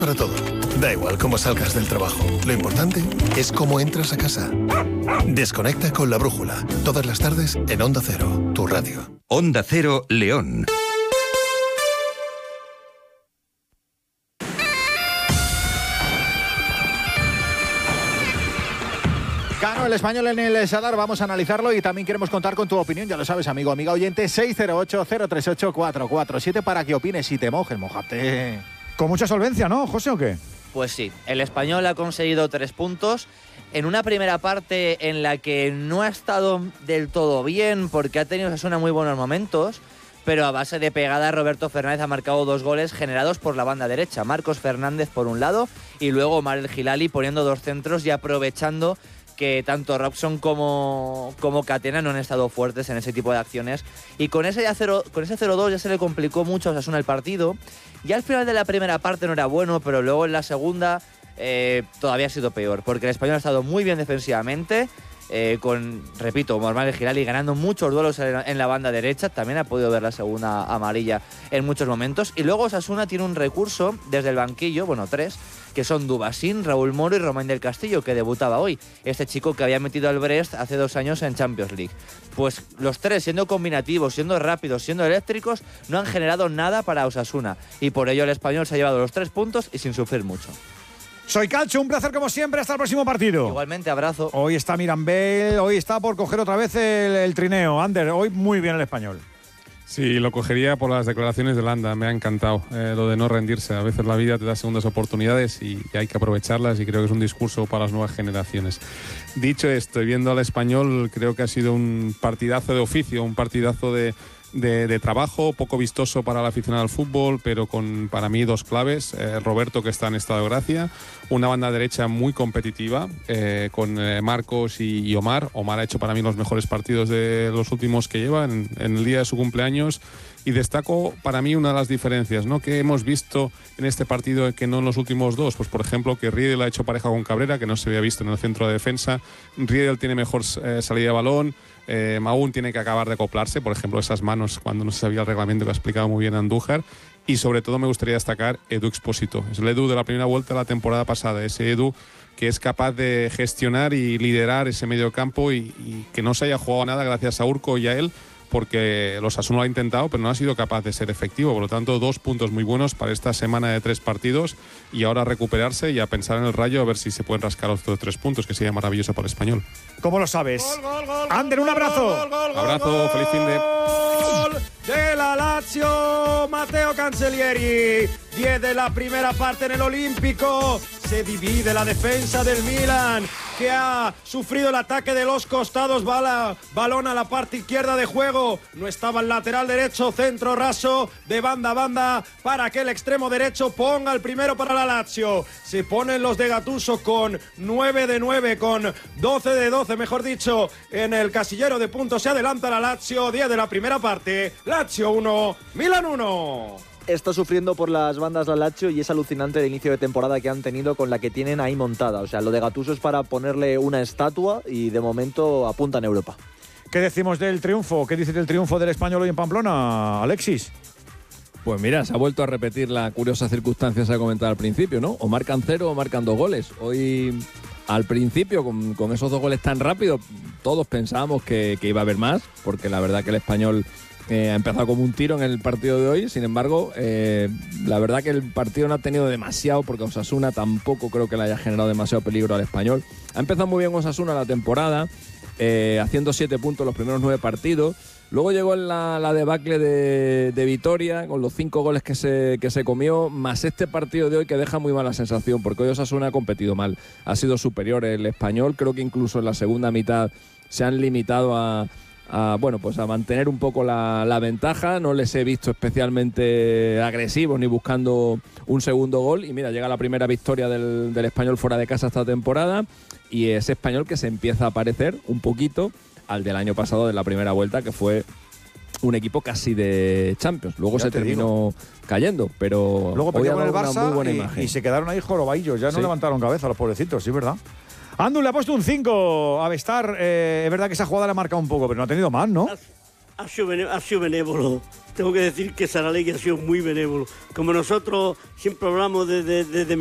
Para todo. Da igual cómo salgas del trabajo. Lo importante es cómo entras a casa. Desconecta con La Brújula. Todas las tardes en Onda Cero, tu radio. Onda Cero, León. Ganó el Español en el Sadar, vamos a analizarlo y también queremos contar con tu opinión, ya lo sabes, amigo, amiga oyente, 608-038-447 para que opines y te mojes, mojate. Con mucha solvencia, ¿no, José, o qué? Pues sí, el Español ha conseguido 3 puntos en una primera parte en la que no ha estado del todo bien porque ha tenido Osasuna muy buenos momentos, pero a base de pegada Roberto Fernández ha marcado 2 goles generados por la banda derecha. Marcos Fernández por un lado y luego Omar El Hilali poniendo 2 centros y aprovechando que tanto Robson como Catena no han estado fuertes en ese tipo de acciones. Y con ese 0-2 ya se le complicó mucho a Osasuna el partido. Y al final de la primera parte no era bueno, pero luego en la segunda todavía ha sido peor, porque el Español ha estado muy bien defensivamente, repito, Omar El Hilali ganando muchos duelos en la banda derecha. También ha podido ver la segunda amarilla en muchos momentos. Y luego Osasuna tiene un recurso desde el banquillo, bueno, 3, que son Dubasín, Raúl Moro y Romain del Castillo, que debutaba hoy. Este chico que había metido al Brest hace 2 años en Champions League. Pues los 3, siendo combinativos, siendo rápidos, siendo eléctricos, no han generado nada para Osasuna. Y por ello el Español se ha llevado los 3 puntos y sin sufrir mucho. Soy Calcho, un placer como siempre, hasta el próximo partido. Igualmente, abrazo. Hoy está Mirambel, hoy está por coger otra vez el trineo. Ander, hoy muy bien el Español. Sí, lo cogería por las declaraciones de Landa, me ha encantado lo de no rendirse. A veces la vida te da segundas oportunidades y hay que aprovecharlas, y creo que es un discurso para las nuevas generaciones. Dicho esto, viendo al Español, creo que ha sido un partidazo de oficio, un partidazo de trabajo, poco vistoso para el aficionado al fútbol, pero con, para mí, 2 claves. Roberto, que está en estado de gracia, una banda derecha muy competitiva, con Marcos y Omar. Omar ha hecho para mí los mejores partidos de los últimos que lleva en el día de su cumpleaños. Y destaco para mí una de las diferencias, ¿no?, que hemos visto en este partido que no en los últimos 2. Pues por ejemplo, que Riedel ha hecho pareja con Cabrera, que no se había visto en el centro de defensa. Riedel tiene mejor salida de balón. Maún tiene que acabar de acoplarse, por ejemplo, esas manos cuando no se sabía el reglamento, que ha explicado muy bien Andújar. Y sobre todo me gustaría destacar Edu Expósito. Es el Edu de la primera vuelta de la temporada pasada, ese Edu que es capaz de gestionar y liderar ese medio campo y que no se haya jugado nada gracias a Urco y a él, porque los Osasuna lo ha intentado, pero no ha sido capaz de ser efectivo. Por lo tanto, 2 puntos muy buenos para esta semana de 3 partidos, y ahora recuperarse y a pensar en el Rayo, a ver si se pueden rascar los 3 puntos, que sería maravilloso para el Español. ¿Cómo lo sabes? Ander, un abrazo. Abrazo, feliz fin de... De la Lazio, Matteo Cancellieri. 10 de la primera parte en el Olímpico. Se divide la defensa del Milan, que ha sufrido el ataque de los costados. Balón a la parte izquierda de juego. No estaba el lateral derecho. Centro raso de banda a banda para que el extremo derecho ponga el primero para la Lazio. Se ponen los de Gattuso con 9 de 9, con 12 de 12, mejor dicho, en el casillero de puntos. Se adelanta la Lazio. 10 de la primera parte. Lazio 1, Milan 1. Está sufriendo por las bandas la Lazio y es alucinante el inicio de temporada que han tenido con la que tienen ahí montada. O sea, lo de Gattuso es para ponerle una estatua y de momento apunta en Europa. ¿Qué decimos del triunfo? ¿Qué dices del triunfo del Español hoy en Pamplona, Alexis? Pues mira, se ha vuelto a repetir la curiosa circunstancia que se ha comentado al principio, ¿no? O marcan 0 o marcan 2 goles. Hoy, al principio, con esos 2 goles tan rápidos, todos pensábamos que iba a haber más, porque la verdad que el Español ha empezado como un tiro en el partido de hoy. Sin embargo, la verdad que el partido no ha tenido demasiado, porque Osasuna tampoco creo que le haya generado demasiado peligro al Español. Ha empezado muy bien Osasuna la temporada, haciendo 7 puntos los primeros 9 partidos. Luego llegó la debacle de Vitoria, con los 5 goles que se comió, más este partido de hoy que deja muy mala sensación, porque hoy Osasuna ha competido mal. Ha sido superior el Español. Creo que incluso en la segunda mitad se han limitado a mantener un poco la ventaja. No les he visto especialmente agresivos ni buscando un segundo gol. Y mira, llega la primera victoria del Español fuera de casa esta temporada, y ese Español que se empieza a parecer un poquito al del año pasado de la primera vuelta, que fue un equipo casi de Champions. Luego ya se terminó cayendo, pero luego perdió con el Barça muy buena imagen. Y se quedaron ahí jorobadillos. Ya no Sí. levantaron cabeza los pobrecitos, sí, ¿verdad? Andu le ha puesto un 5 a Bestar. Es verdad que esa jugada le ha marcado un poco, pero no ha tenido más, ¿no? ha sido benévolo. Tengo que decir que Saralegui ha sido muy benévolo. Como nosotros siempre hablamos de